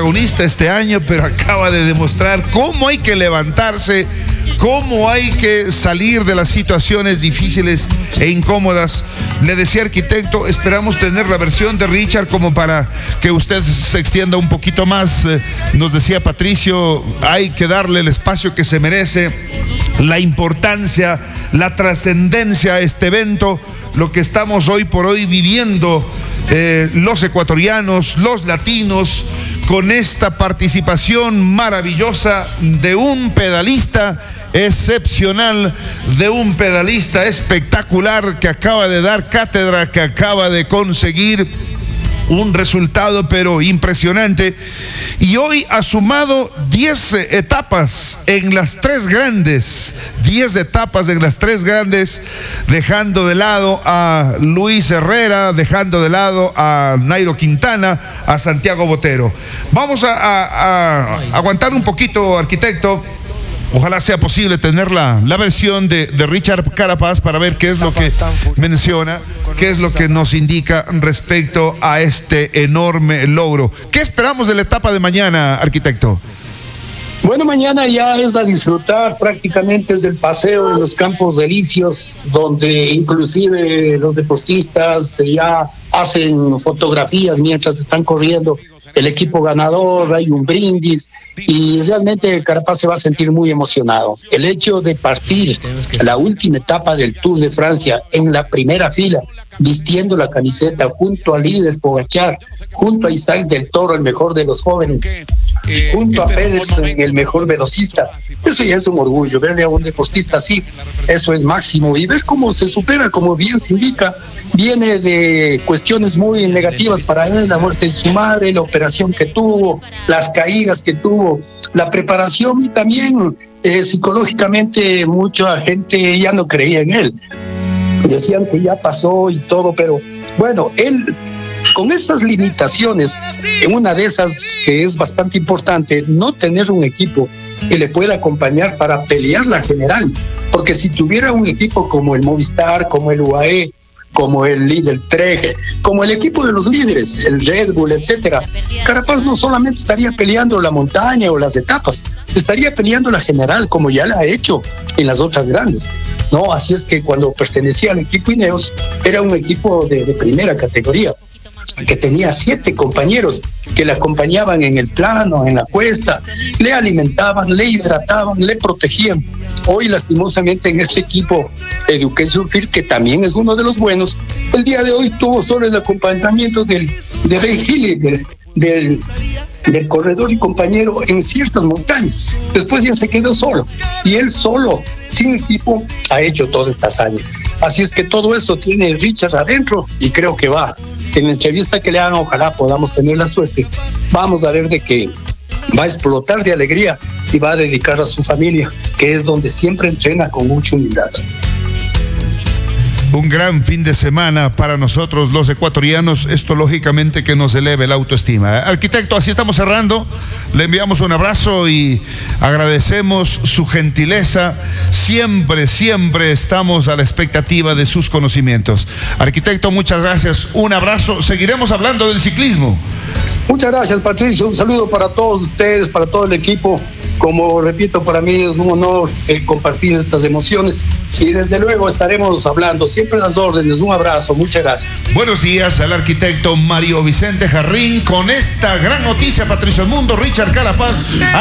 protagonista este año, pero acaba de demostrar cómo hay que levantarse, cómo hay que salir de las situaciones difíciles e incómodas. Le decía, arquitecto, esperamos tener la versión de Richard como para que usted se extienda un poquito más. Nos decía Patricio, hay que darle el espacio que se merece, la importancia, la trascendencia a este evento, lo que estamos hoy por hoy viviendo los ecuatorianos, los latinos, con esta participación maravillosa de un pedalista excepcional, de un pedalista espectacular que acaba de dar cátedra, que acaba de conseguir un resultado pero impresionante, y hoy ha sumado 10 etapas en las tres grandes, 10 etapas en las tres grandes, dejando de lado a Luis Herrera, dejando de lado a Nairo Quintana, a Santiago Botero. Vamos a aguantar un poquito, arquitecto. Ojalá sea posible tener la versión de Richard Carapaz para ver qué es lo que menciona, qué es lo que nos indica respecto a este enorme logro. ¿Qué esperamos de la etapa de mañana, arquitecto? Bueno, mañana ya es a disfrutar prácticamente desde el paseo en los Campos Elíseos, donde inclusive los deportistas ya hacen fotografías mientras están corriendo el equipo ganador, hay un brindis y realmente Carapaz se va a sentir muy emocionado. El hecho de partir la última etapa del Tour de Francia en la primera fila, vistiendo la camiseta junto a líder Pogačar, junto a Isaac del Toro, el mejor de los jóvenes, junto a Pérez, el mejor velocista, eso ya es un orgullo. Verle a un deportista así, eso es máximo. Y ver cómo se supera, como bien se indica, viene de cuestiones muy negativas para él, la muerte de su madre, la operación que tuvo, las caídas que tuvo, la preparación, y también psicológicamente mucha gente ya no creía en él. Decían que ya pasó y todo, pero bueno, él con estas limitaciones, en una de esas que es bastante importante, no tener un equipo que le pueda acompañar para pelear la general, porque si tuviera un equipo como el Movistar, como el UAE, como el líder Trek, como el equipo de los líderes, el Red Bull, etcétera, Carapaz no solamente estaría peleando la montaña o las etapas, estaría peleando la general, como ya la ha hecho en las otras grandes, ¿no? Así es que cuando pertenecía al equipo Ineos, era un equipo de primera categoría, que tenía 7 compañeros que le acompañaban en el plano, en la cuesta, le alimentaban, le hidrataban, le protegían. Hoy, lastimosamente, en este equipo Education First, que también es uno de los buenos, el día de hoy tuvo solo el acompañamiento de Ben Hill, del corredor y compañero en ciertas montañas. Después ya se quedó solo, y él solo, sin equipo, ha hecho toda esta hazaña. Así es que todo eso tiene Richard adentro, y creo que va. En la entrevista que le hagan, ojalá podamos tener la suerte, vamos a ver de que va a explotar de alegría y va a dedicar a su familia, que es donde siempre entrena con mucha humildad. Un gran fin de semana para nosotros los ecuatorianos, esto lógicamente que nos eleve la autoestima. Arquitecto, así estamos cerrando, le enviamos un abrazo y agradecemos su gentileza, siempre estamos a la expectativa de sus conocimientos. Arquitecto, muchas gracias, un abrazo, seguiremos hablando del ciclismo. Muchas gracias, Patricio, un saludo para todos ustedes, para todo el equipo. Como repito, para mí es un honor compartir estas emociones, y desde luego estaremos hablando siempre a las órdenes. Un abrazo, muchas gracias. Buenos días al arquitecto Mario Vicente Jarrín con esta gran noticia, Patricio El Mundo, Richard Carapaz.